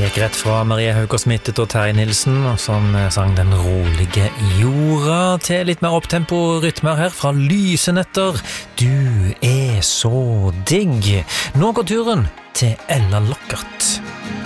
Gikk rett fra Marie Haugård-Smittet og Terje Nilsen, som sang Den rolige jorda, til litt mer opptempo-rytmer her fra Lysenetter. Du så digg. Nå går turen til Ella Lockert.